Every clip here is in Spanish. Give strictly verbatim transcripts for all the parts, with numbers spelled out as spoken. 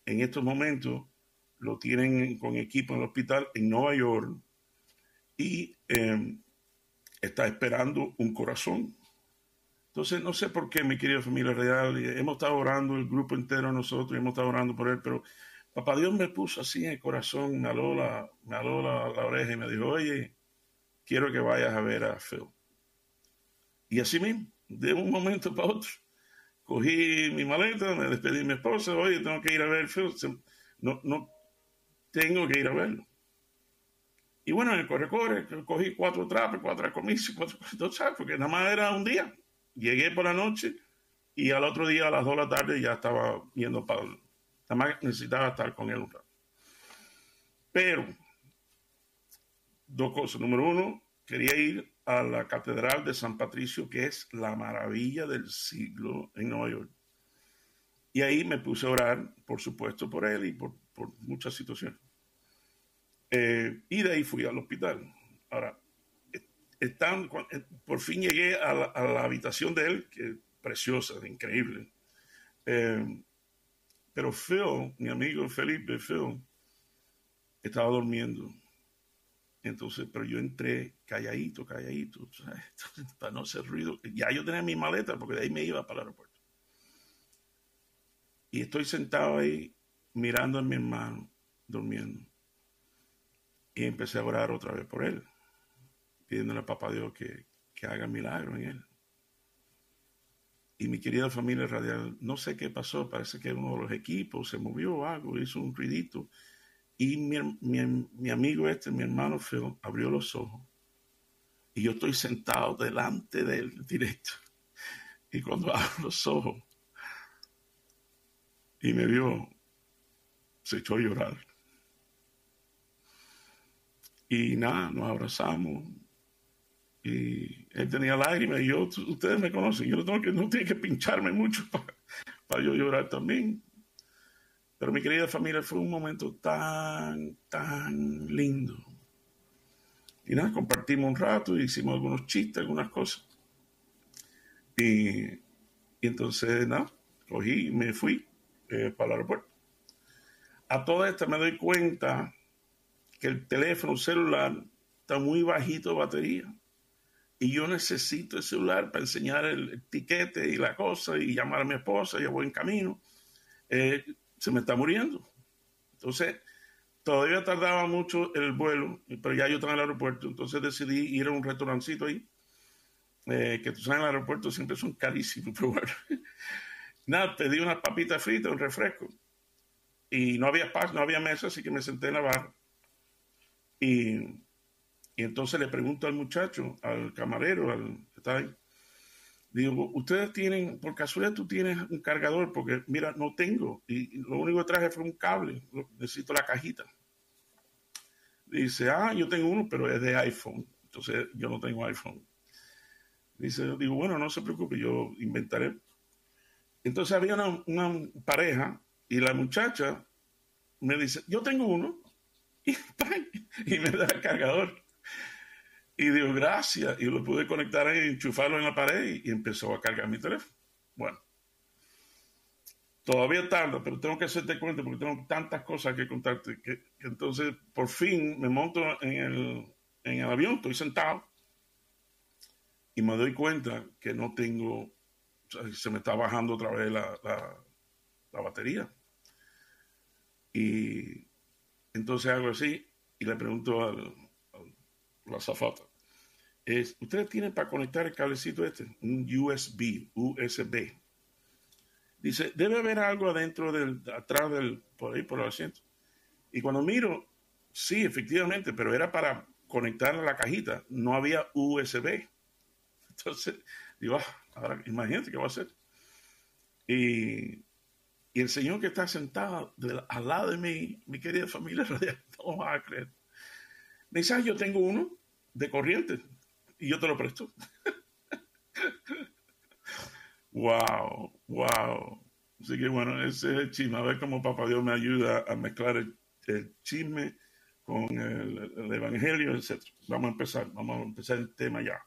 en estos momentos lo tienen con equipo en el hospital en Nueva York y eh, está esperando un corazón. Entonces, no sé por qué, mi querida familia real, hemos estado orando, el grupo entero nosotros, hemos estado orando por él, pero Papá Dios me puso así en el corazón, me aló la, me aló la, la oreja y me dijo, oye, quiero que vayas a ver a Phil. Y así mismo, de un momento para otro, cogí mi maleta, me despedí de mi esposa, oye, tengo que ir a ver a Phil, no, no tengo que ir a verlo. Y bueno, en el corre-corre, cogí cuatro trapos, cuatro comicios, cuatro cosas, porque nada más era un día. Llegué por la noche y al otro día a las dos de la tarde ya estaba yendo para... Nada más necesitaba estar con él un rato. Pero, dos cosas. Número uno, quería ir a la Catedral de San Patricio, que es la maravilla del siglo en Nueva York. Y ahí me puse a orar, por supuesto, por él y por, por muchas situaciones. Eh, y de ahí fui al hospital. Ahora, están, por fin llegué a la, a la habitación de él, que es preciosa, increíble. Eh, pero Phil, mi amigo Felipe, Phil, estaba durmiendo. Entonces, pero yo entré calladito, calladito, ¿sabes? Para no hacer ruido. Ya yo tenía mi maleta, porque de ahí me iba para el aeropuerto. Y estoy sentado ahí, mirando a mi hermano, durmiendo. Y empecé a orar otra vez por él, pidiéndole a Papá Dios que, que haga milagro en él. Y mi querida familia radial, no sé qué pasó, parece que uno de los equipos se movió o algo, hizo un ruidito. Y mi, mi, mi amigo este, mi hermano Phil, abrió los ojos. Y yo estoy sentado delante de él, directo. Y cuando abro los ojos y me vio, se echó a llorar. Y nada, nos abrazamos. Y él tenía lágrimas y yo, ustedes me conocen, yo no tengo que, no tiene que pincharme mucho para, para yo llorar también. Pero mi querida familia, fue un momento tan, tan lindo. Y nada, compartimos un rato, hicimos algunos chistes, algunas cosas. Y, y entonces, nada, cogí y me fui eh, para el aeropuerto. A toda esta me doy cuenta que el teléfono celular está muy bajito de batería. Y yo necesito el celular para enseñar el, el tiquete y la cosa y llamar a mi esposa, ya voy en camino. Eh, se me está muriendo. Entonces, todavía tardaba mucho el vuelo, pero ya yo estaba en el aeropuerto, entonces decidí ir a un restaurancito ahí, eh, que tú sabes, en el aeropuerto siempre son carísimos, pero bueno. Nada, pedí unas papitas fritas, un refresco, y no había paz, no había mesa, así que me senté en la barra. Y, y entonces le pregunto al muchacho, al camarero, al que está ahí, digo, ustedes tienen, por casualidad tú tienes un cargador, porque mira, no tengo, y lo único que traje fue un cable, necesito la cajita. Dice, ah, yo tengo uno, pero es de iPhone, entonces yo no tengo iPhone. Dice, digo, bueno, no se preocupe, yo inventaré. Entonces había una, una pareja y la muchacha me dice, yo tengo uno, y, y me da el cargador. Y digo, gracias. Y lo pude conectar ahí, enchufarlo en la pared y empezó a cargar mi teléfono. Bueno, todavía tarda, pero tengo que hacerte cuenta porque tengo tantas cosas que contarte. Que, que entonces, por fin, me monto en el, en el avión, estoy sentado y me doy cuenta que no tengo, o sea, se me está bajando otra vez la, la, la batería. Y entonces hago así y le pregunto al, al, a la azafata. Es, ustedes tienen para conectar el cablecito este, un U S B, U S B. Dice, debe haber algo adentro del, atrás del, por ahí, por el asiento. Y cuando miro, sí, efectivamente, pero era para conectar a la cajita, no había U S B. Entonces, digo, ah, ahora imagínate qué va a hacer. Y, y el señor que está sentado de, al lado de mí, mi querida familia radial, no va a creer. Me dice, ah, yo tengo uno de corriente. Y yo te lo presto. Wow, wow. Así que bueno, ese es el chisme. A ver cómo Papá Dios me ayuda a mezclar el, el chisme con el, el evangelio, etcétera. Vamos a empezar, vamos a empezar el tema ya.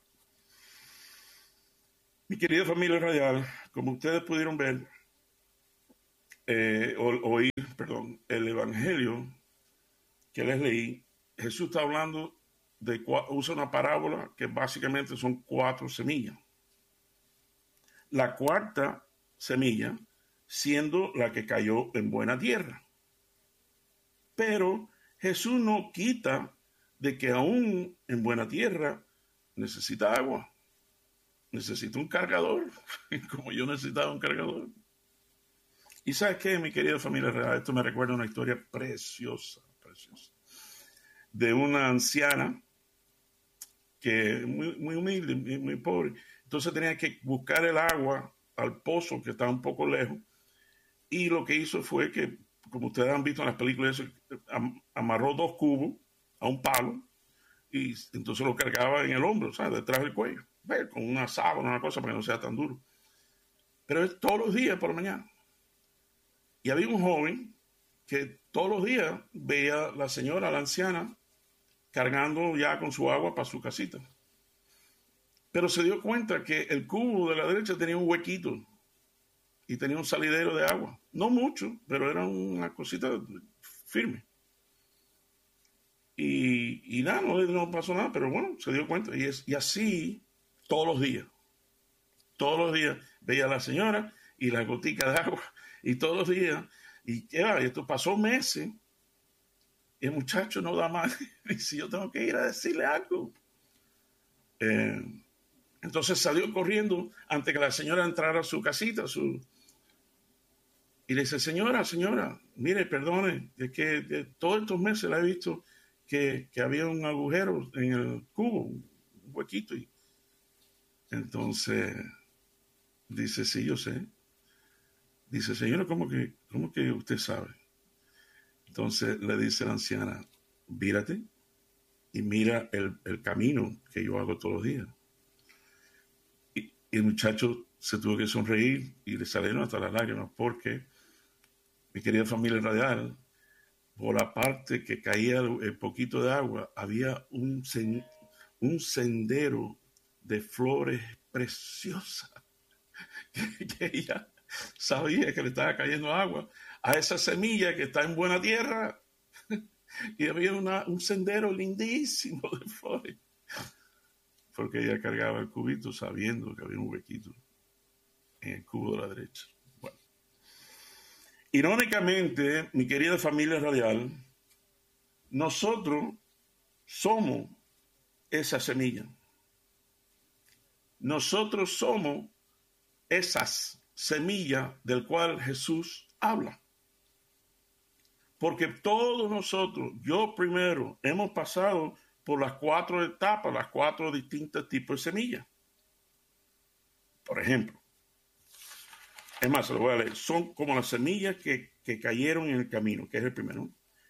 Mi querida familia radial, como ustedes pudieron ver, eh, o, oír, perdón, el evangelio que les leí, Jesús está hablando de, usa una parábola que básicamente son cuatro semillas. La cuarta semilla siendo la que cayó en buena tierra. Pero Jesús no quita de que aún en buena tierra necesita agua, necesita un cargador, como yo necesitaba un cargador. Y ¿sabes qué, mi querida familia real? Esto me recuerda una historia preciosa, preciosa, de una anciana que muy, muy humilde, muy, muy pobre. Entonces tenía que buscar el agua al pozo que estaba un poco lejos. Y lo que hizo fue que, como ustedes han visto en las películas, amarró dos cubos a un palo y entonces lo cargaba en el hombro, ¿sabes? Detrás del cuello, ¿ves? Con una sábana, una cosa para que no sea tan duro. Pero es todos los días por la mañana. Y había un joven que todos los días veía a la señora, la anciana, cargando ya con su agua para su casita. Pero se dio cuenta que el cubo de la derecha tenía un huequito y tenía un salidero de agua. No mucho, pero era una cosita firme. Y, y nada, no, no pasó nada, pero bueno, se dio cuenta. Y, es, y así todos los días. Todos los días veía a la señora y la gotica de agua. Y todos los días. Y ya, esto pasó meses. Y el muchacho no da más. Y si yo tengo que ir a decirle algo. Eh, entonces salió corriendo antes que la señora entrara a su casita. Su... Y le dice, señora, señora, mire, perdone, es que de todos estos meses la he visto que, que había un agujero en el cubo, un huequito. Y entonces dice, sí, yo sé. Dice, señora, ¿cómo que, cómo que usted sabe? Entonces le dice la anciana, vírate y mira el, el camino que yo hago todos los días. Y, y el muchacho se tuvo que sonreír y le salieron hasta las lágrimas porque, mi querida familia radial, por la parte que caía el poquito de agua, había un, sen, un sendero de flores preciosas que, que ella sabía que le estaba cayendo agua a esa semilla que está en buena tierra. Y había una, un sendero lindísimo de flores, porque ella cargaba el cubito sabiendo que había un huequito en el cubo de la derecha. Bueno, irónicamente, mi querida familia radial, nosotros somos esa semilla. Nosotros somos esas semillas del cual Jesús habla. Porque todos nosotros, yo primero, hemos pasado por las cuatro etapas, las cuatro distintos tipos de semillas. Por ejemplo, es más, se lo voy a leer, son como las semillas que, que cayeron en el camino, que es el primero.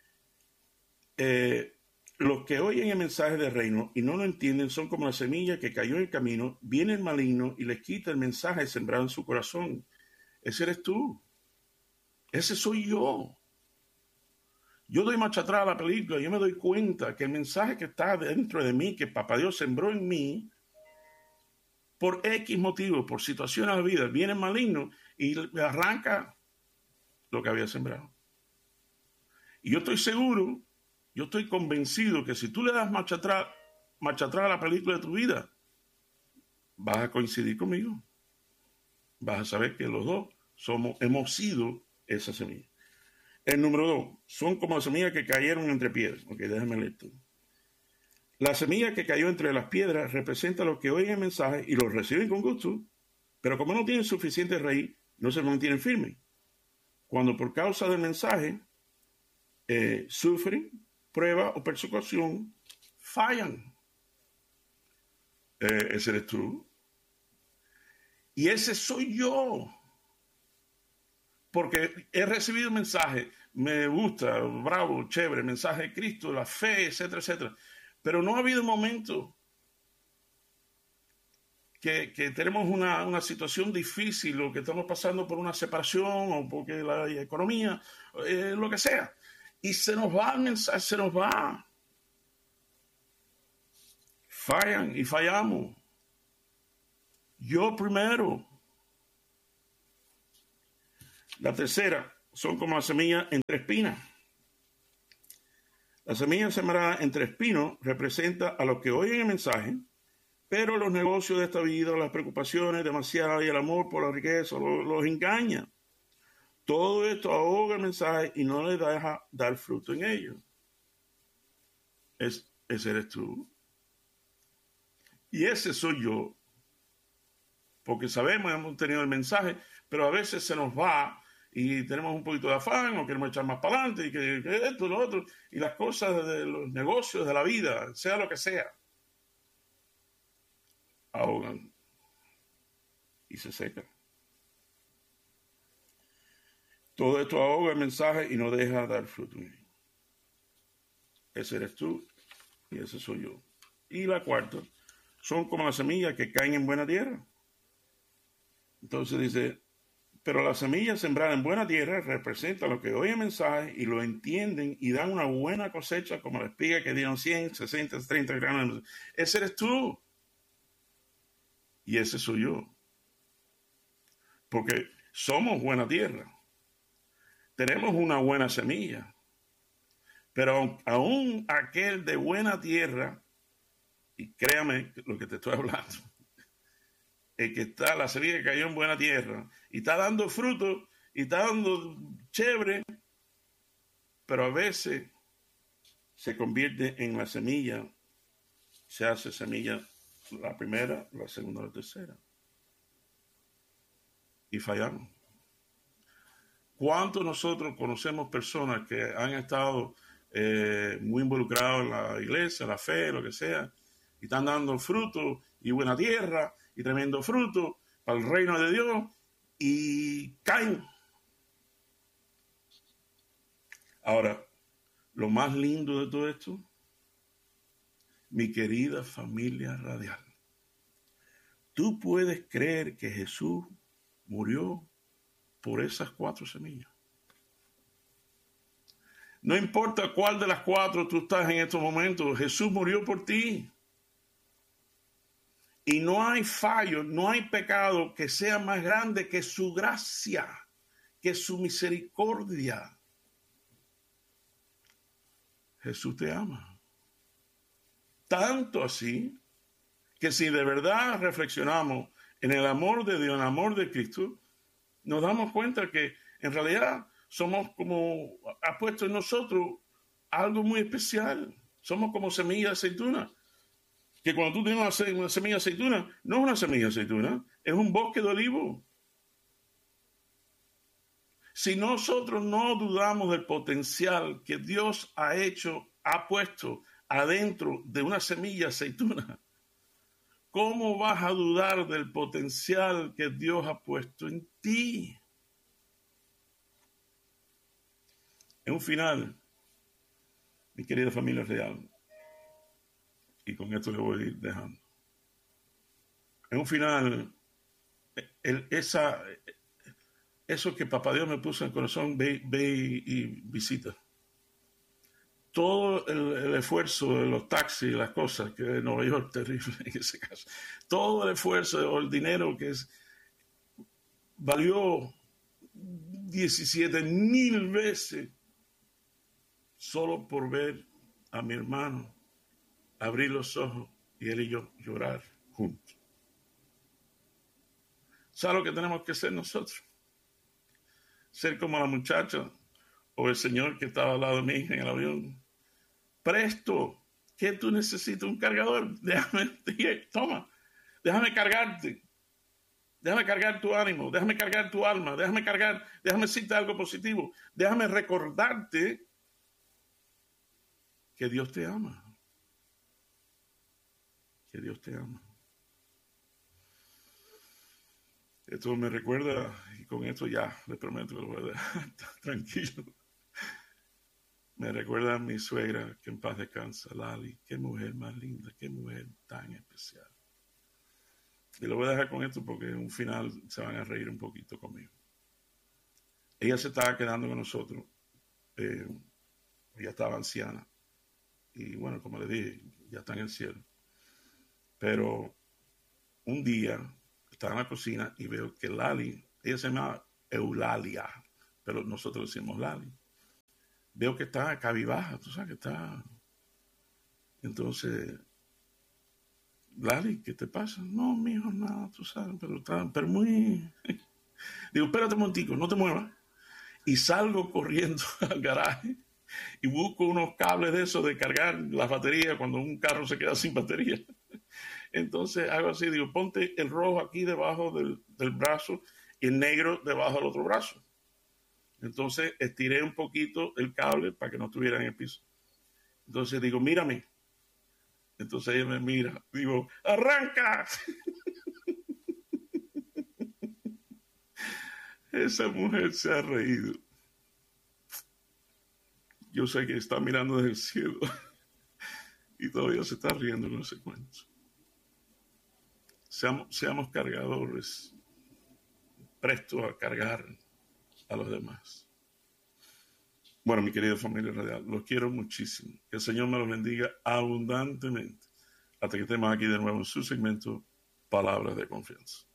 Eh, los que oyen el mensaje del reino y no lo entienden son como la semilla que cayó en el camino, viene el maligno y les quita el mensaje sembrado en su corazón. Ese eres tú. Ese soy yo. Yo doy marcha atrás a la película, yo me doy cuenta que el mensaje que está dentro de mí, que Papá Dios sembró en mí, por X motivo, por situaciones de la vida, viene maligno y arranca lo que había sembrado. Y yo estoy seguro, yo estoy convencido que si tú le das marcha atrás, marcha atrás a la película de tu vida, vas a coincidir conmigo. Vas a saber que los dos somos, hemos sido esa semilla. El número dos, son como las semillas que cayeron entre piedras. Ok, déjame leer esto. La semilla que cayó entre las piedras representa a los que oyen el mensaje y lo reciben con gusto, pero como no tienen suficiente raíz, no se mantienen firmes. Cuando por causa del mensaje eh, sufren prueba o persecución, fallan. Eh, ese eres tú. Y ese soy yo. Porque he recibido un mensaje, me gusta, bravo, chévere, mensaje de Cristo, la fe, etcétera, etcétera. Pero no ha habido un momento que, que tenemos una, una situación difícil o que estamos pasando por una separación o porque la economía, eh, lo que sea. Y se nos va el mensaje, se nos va. Fallan y fallamos. Yo primero. La tercera, son como la semilla entre espinas. La semilla sembrada entre espinos representa a los que oyen el mensaje, pero los negocios de esta vida, las preocupaciones demasiadas y el amor por la riqueza los, los engaña. Todo esto ahoga el mensaje y no le deja dar fruto en ellos. Es, ese eres tú. Y ese soy yo. Porque sabemos, hemos tenido el mensaje, pero a veces se nos va y tenemos un poquito de afán o queremos echar más para adelante y que, que esto, lo otro, y las cosas de los negocios, de la vida, sea lo que sea, ahogan y se secan. Todo esto ahoga el mensaje y no deja dar fruto. Ese eres tú y ese soy yo. Y la cuarta, son como las semillas que caen en buena tierra. Entonces dice, pero las semillas sembradas en buena tierra representan lo que oyen el mensaje y lo entienden y dan una buena cosecha, como la espiga que dieron cien, sesenta, treinta granos. Ese eres tú y ese soy yo. Porque somos buena tierra. Tenemos una buena semilla. Pero aún aquel de buena tierra, y créame lo que te estoy hablando, el que está, la semilla que cayó en buena tierra, y está dando fruto, y está dando chévere, pero a veces se convierte en la semilla, se hace semilla la primera, la segunda, la tercera. Y fallamos. ¿Cuántos nosotros conocemos personas que han estado eh, muy involucrados en la iglesia, la fe, lo que sea, y están dando fruto y buena tierra y tremendo fruto para el reino de Dios y caen? Ahora, lo más lindo de todo esto, mi querida familia radial, tú puedes creer que Jesús murió por esas cuatro semillas. No importa cuál de las cuatro tú estás en estos momentos, Jesús murió por ti. Y no hay fallo, no hay pecado que sea más grande que su gracia, que su misericordia. Jesús te ama. Tanto así que si de verdad reflexionamos en el amor de Dios, en el amor de Cristo, nos damos cuenta que en realidad somos como, ha puesto en nosotros algo muy especial. Somos como semilla de aceituna. Que cuando tú tienes una semilla de aceituna, no es una semilla de aceituna, es un bosque de olivo. Si nosotros no dudamos del potencial que Dios ha hecho, ha puesto adentro de una semilla de aceituna, ¿cómo vas a dudar del potencial que Dios ha puesto en ti? En un final, mi querida familia real, y con esto le voy a ir dejando. En un final, el, esa, eso que Papá Dios me puso en el corazón, ve, ve y, y visita. Todo el, el esfuerzo de los taxis, las cosas, que en Nueva York terrible en ese caso, todo el esfuerzo o el dinero que es, valió diecisiete mil veces solo por ver a mi hermano abrir los ojos y él y yo llorar juntos. ¿Sabes lo que tenemos que hacer nosotros? Ser como la muchacha o el señor que estaba al lado de mí en el avión. Presto, ¿qué tú necesitas? Un cargador. Déjame, toma, déjame cargarte. Déjame cargar tu ánimo, déjame cargar tu alma, déjame cargar, déjame decirte algo positivo. Déjame recordarte que Dios te ama. Que Dios te ama. Esto me recuerda, y con esto ya les prometo que lo voy a dejar tranquilo. Me recuerda a mi suegra, que en paz descansa, Lali. Qué mujer más linda, qué mujer tan especial. Y lo voy a dejar con esto porque en un final se van a reír un poquito conmigo. Ella se estaba quedando con nosotros. Eh, ella estaba anciana. Y bueno, como le dije, ya está en el cielo. Pero un día estaba en la cocina y veo que Lali, ella se llama Eulalia, pero nosotros decimos Lali. Veo que está cabibaja, tú sabes que está. Entonces, Lali, ¿qué te pasa? No, mijo, nada, tú sabes, pero está, pero muy. Digo, espérate un momentico, no te muevas. Y salgo corriendo al garaje y busco unos cables de esos de cargar las baterías cuando un carro se queda sin batería. Entonces hago así, digo, ponte el rojo aquí debajo del, del brazo y el negro debajo del otro brazo. Entonces estiré un poquito el cable para que no estuviera en el piso. Entonces digo, mírame. Entonces ella me mira, digo, ¡arranca! Esa mujer se ha reído. Yo sé que está mirando desde el cielo y todavía se está riendo con ese cuento. Seamos, seamos cargadores, prestos a cargar a los demás. Bueno, mi querida familia radial, los quiero muchísimo. Que el Señor me los bendiga abundantemente hasta que estemos aquí de nuevo en su segmento Palabras de Confianza.